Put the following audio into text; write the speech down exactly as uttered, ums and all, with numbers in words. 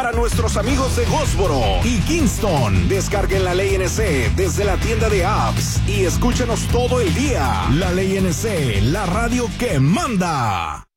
para nuestros amigos de Goldsboro y Kingston. Descarguen La Ley N C desde la tienda de apps y escúchenos todo el día. La Ley N C, la radio que manda.